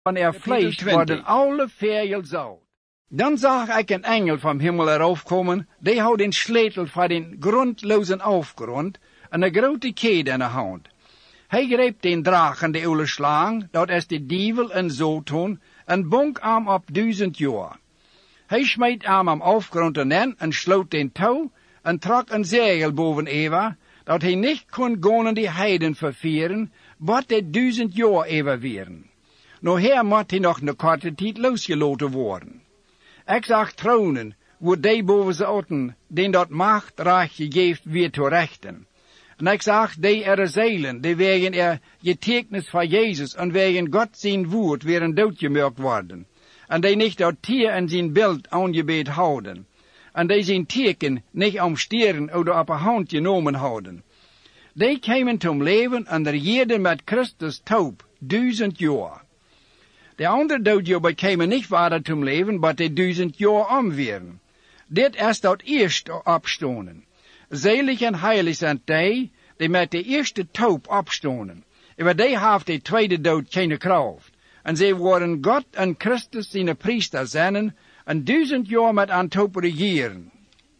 van vlees worden alle vegels zout. Dan zag ik een engel van hemel erop komen, die had een sleutel van de grondloze afgrond en een grote kede in de hand. Hij greep den dragen, de oude slang, dat is de dievel en Satan, en bonk hem op 1000 jaar. Hij smeet hem am afgrond in en sloot den touw en trok een zegel boven Eva, dat hij niet kon gaan die heiden vervieren, wat de 1000 jaar even wieren. Nou her moet hij nog een korte tijd losgelaten worden. Ik zag tronen, waar die boven zaten, den dat macht recht gegeven weer te rechten. En ik zag die zeilen, die wegen getekend van Jezus en wegen God zijn woord weer doodgemerkt worden. En die niet dat tier en zijn beeld aangebeet houden. En die zijn teken niet om stieren of op een hand genomen houden. Die kwamen zum leven en regeerden met Christus taub 1000 jaar. De andere doodjobber kwamen niet verder zum leven, maar de 1000 jaar omweren. Dit is dat eerste opstonen. Zelig en heilig zijn die met de eerste taub opstonen. Over die heeft de tweede dood geen kracht. En zij worden God en Christus zijn priester zijn, en 1000 jaar met aan taub regeren.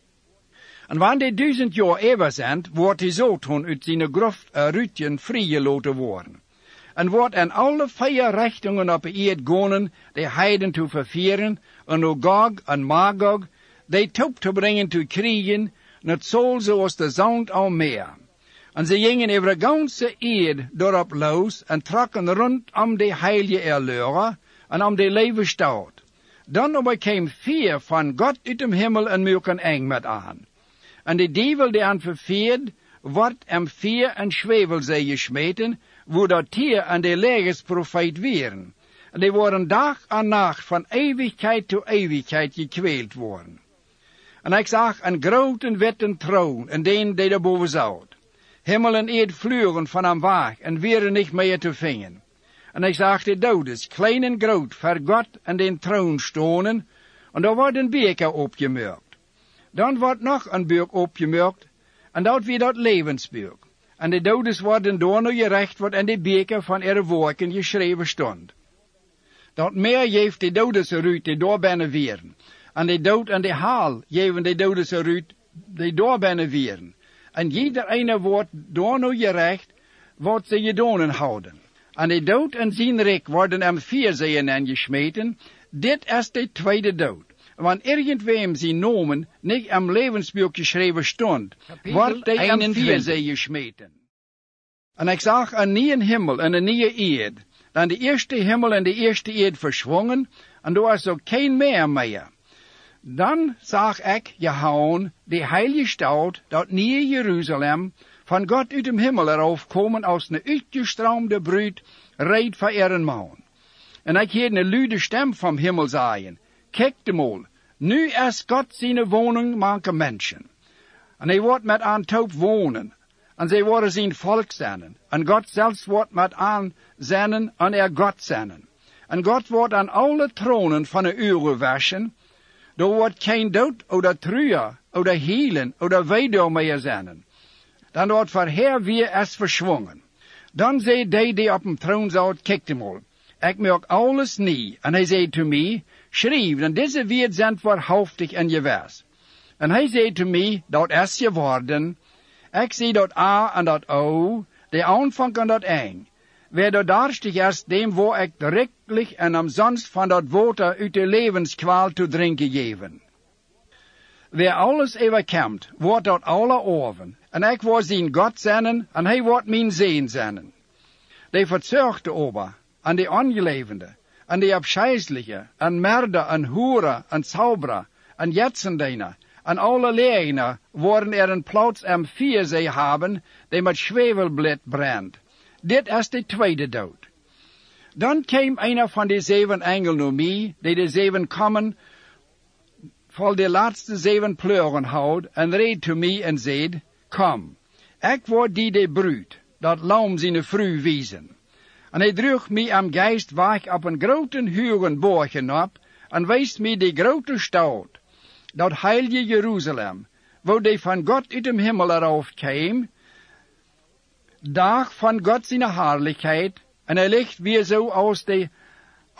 En wanneer die 1000 jaar even zijn, wordt de Satan uit zijn grof ruitjen vrijgelaten worden. En wordt in alle 4 richtingen op de eerd gaan, de heiden te vervieren, en Gog en Magog, die taub te brengen te kriegen, net zoals de zand al meer. En ze gingen over de ganse eerd daarop los, en trokken rondom de heilige erleuren, en om de levenstaat. Dan kwam 4 van God uit de hemel en merken eng met aan. En de dievel die aan verveerd, wordt hem 4 en zwevelzee gesmeten, waar dat tier en de legersprofeet weren. En die worden dag en nacht van eeuwigheid tot eeuwigheid gekweeld worden. En ik zag een grote witte troon, en den die daarboven zat. Hemel en eerd vlugen van hem weg, en weer niet meer te vingen. En ik zag de dodes, klein en groot, voor God en den troon stonen, en daar wordt een beker opgemerkt. Dan wordt nog een beker opgemerkt, en dat weer dat levensbeker. En de dodes worden door nu gerecht wat in de beker van ihre werken geschreven stond. Dat meer geeft de dodes eruit die door binnen wieren. En de dood en de haal geven de dodes eruit die door binnen wieren. En ieder ene wordt door nu gerecht wat ze gedonen houden. En de dood en zijn rijk worden hem 4 zeeën ingesmeten. Dit is de tweede dood. Want irgendwem zijn nomen niet am levensboek geschreven stond, wordt hij in 4 zeeën gesmeten. En ik zag een nieuwe hemel en een nieuwe eerd. Dan de eerste hemel en de eerste eerd verschwongen, en er was ook geen meer. Dan zag ik Jehoan, de heilige stad, dat nieuwe Jeruzalem, van God uit de hemel erop komen als een uitgestroomde bruid, reed voor ihren man. En ik hoorde een luide stem van hemel zeggen, kijk de mol, nu is God zijn woning maken mensen. En hij wordt met aan taub wonen, en zij worden zijn volk zijn, en God zelfs wordt met aan zijn en God zijn. En God wordt aan alle tronen van de uren waschen, er wordt geen dood, oder truer, oder hielen, oder weduw meer zijn. Dan wordt verheer weer is verschwongen. Dan zei die op een troon zat, kijk de mol, ik merk alles niet. En hij zei te mij, schrijf, en deze woorden zijn waarhaftig en gewijs. En hij zei te mij, dat is geworden. Ik zie dat A en dat O, de aanvang en dat eng. Wer dat darstig is, dem waar ik directlich en omsonst van dat water uit de levenskwaal te drinken geven. Wer alles overkomt, wordt dat alle oven. En ik word zijn God zijn, en hij wordt mijn zeen zijn. De verzorgde ober, en de ongelevende, en de abscheisliche, en merder, en hoeren, en zauberer, en jetzendener, en alle leerlingen worden een plaats am 4 zee hebben, die met zwevelblad brandt. Dit is de tweede dood. Dan kwam een van de 7 engelen naar mij, die de 7 komen, vol de laatste 7 pleuren houdt, en reed te mij en zei, kom, ik word die de bruid, dat lam zijn vrouw wezen. En hij droeg mij am geest weg op een grote hoge borgen op, en wees mij de grote stad, dat heilige Jeruzalem, wo die van God uit de hemel erop kwam, dag van God zijn heerlijkheid, en hij ligt weer zo als de